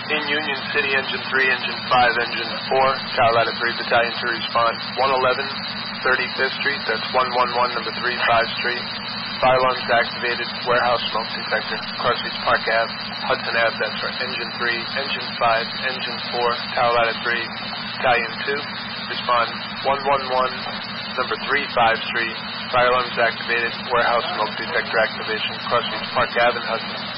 In Union City, Engine 3, Engine 5, Engine 4, Tower Ladder 3 Battalion to respond 111 35th Street, that's 111 number 3, 5th Street. Fire alarms activated, warehouse smoke detector, Crossleys Park Ave, Hudson Ave, that's right, Engine 3, Engine 5, Engine 4, Tower Ladder 3, Battalion 2, respond 111 number 3, 5th Street. Fire alarms activated, warehouse smoke detector activation, Crossleys Park Ave and Hudson.